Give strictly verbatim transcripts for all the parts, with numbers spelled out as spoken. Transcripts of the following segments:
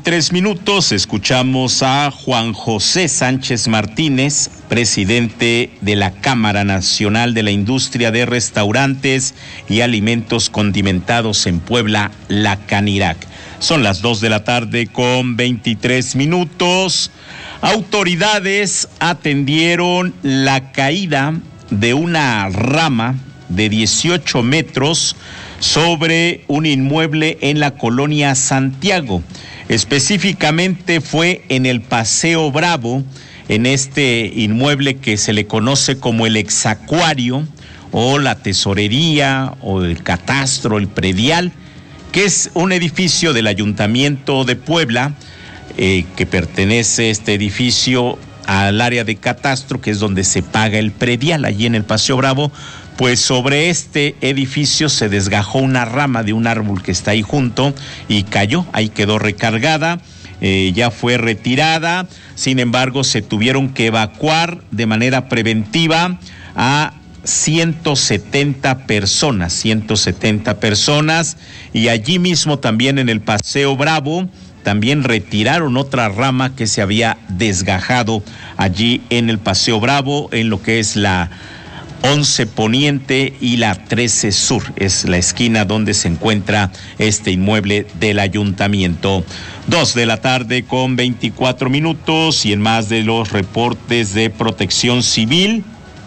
veintitrés minutos escuchamos a Juan José Sánchez Martínez, presidente de la Cámara Nacional de la Industria de Restaurantes y Alimentos Condimentados en Puebla, la CANIRAC. Son las dos de la tarde con veintitrés minutos. Autoridades atendieron la caída de una rama de dieciocho metros sobre un inmueble en la colonia Santiago. Específicamente fue en el Paseo Bravo, en este inmueble que se le conoce como el Exacuario o la Tesorería o el Catastro, el Predial, que es un edificio del Ayuntamiento de Puebla, eh, que pertenece este edificio al área de Catastro, que es donde se paga el predial, allí en el Paseo Bravo. Pues sobre este edificio se desgajó una rama de un árbol que está ahí junto y cayó, ahí quedó recargada, eh, ya fue retirada. Sin embargo, se tuvieron que evacuar de manera preventiva a ciento setenta personas, ciento setenta personas, y allí mismo también en el Paseo Bravo también retiraron otra rama que se había desgajado allí en el Paseo Bravo, en lo que es la once Poniente y la trece Sur, es la esquina donde se encuentra este inmueble del ayuntamiento. Dos de la tarde con veinticuatro minutos, y en más de los reportes de Protección Civil,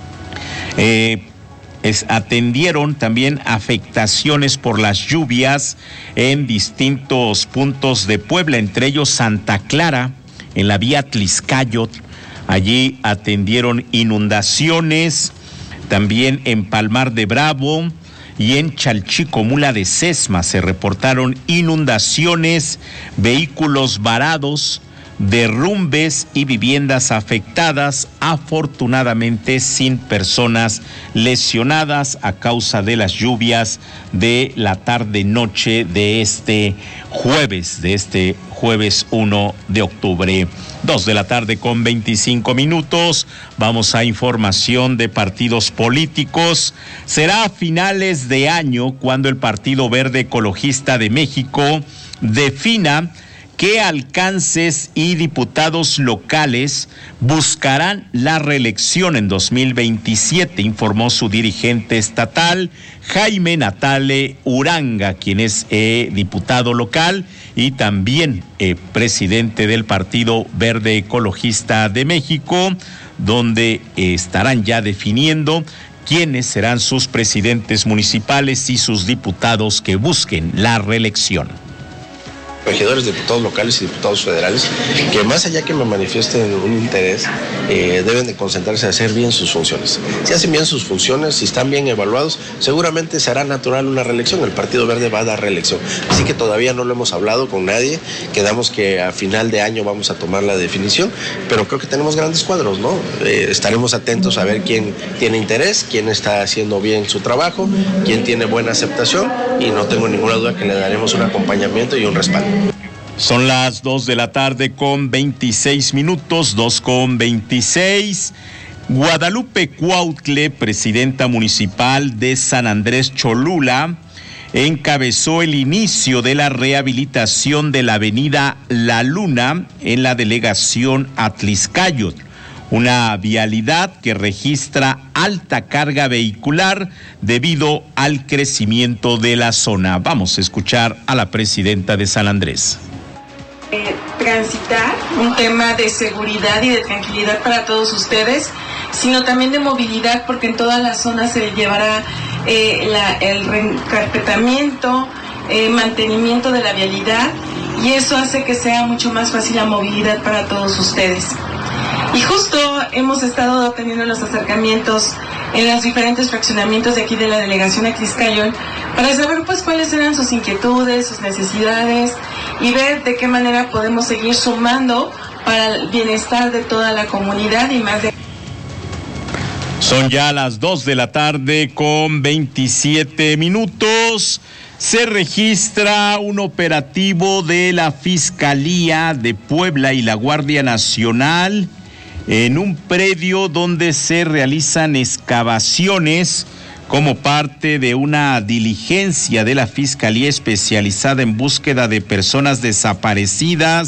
eh, es, atendieron también afectaciones por las lluvias en distintos puntos de Puebla, entre ellos Santa Clara, en la vía Tliscayot. Allí atendieron inundaciones. También en Palmar de Bravo y en Chalchicomula de Sesma se reportaron inundaciones, vehículos varados, derrumbes y viviendas afectadas, afortunadamente sin personas lesionadas a causa de las lluvias de la tarde-noche de este jueves, de este jueves uno de octubre. Dos de la tarde con veinticinco minutos. Vamos a información de partidos políticos. Será a finales de año cuando el Partido Verde Ecologista de México defina qué alcances y diputados locales buscarán la reelección en dos mil veintisiete, informó su dirigente estatal, Jaime Natale Uranga, quien es eh, diputado local y también eh, presidente del Partido Verde Ecologista de México, donde eh, estarán ya definiendo quiénes serán sus presidentes municipales y sus diputados que busquen la reelección. Regidores, diputados locales y diputados federales, que más allá que me manifiesten un interés, eh, deben de concentrarse a hacer bien sus funciones. Si hacen bien sus funciones, si están bien evaluados, seguramente será natural una reelección. El Partido Verde va a dar reelección. Así que todavía no lo hemos hablado con nadie. Quedamos que a final de año vamos a tomar la definición, pero creo que tenemos grandes cuadros, ¿no? Eh, estaremos atentos a ver quién tiene interés, quién está haciendo bien su trabajo, quién tiene buena aceptación, y no tengo ninguna duda que le daremos un acompañamiento y un respaldo. Son las dos de la tarde con veintiséis minutos, dos con veintiséis. Guadalupe Cuautle, presidenta municipal de San Andrés Cholula, encabezó el inicio de la rehabilitación de la avenida La Luna en la delegación Atliscayot, una vialidad que registra alta carga vehicular debido al crecimiento de la zona. Vamos a escuchar a la presidenta de San Andrés. Eh, transitar, un tema de seguridad y de tranquilidad para todos ustedes, sino también de movilidad, porque en toda la zona se llevará eh, la, el recarpetamiento, eh, mantenimiento de la vialidad, y eso hace que sea mucho más fácil la movilidad para todos ustedes. Y justo hemos estado teniendo los acercamientos en los diferentes fraccionamientos de aquí de la delegación Atliscayot para saber pues cuáles eran sus inquietudes, sus necesidades, y ver de qué manera podemos seguir sumando para el bienestar de toda la comunidad y más de... Son ya las dos de la tarde con veintisiete minutos. Se registra un operativo de la Fiscalía de Puebla y la Guardia Nacional en un predio donde se realizan excavaciones como parte de una diligencia de la Fiscalía especializada en búsqueda de personas desaparecidas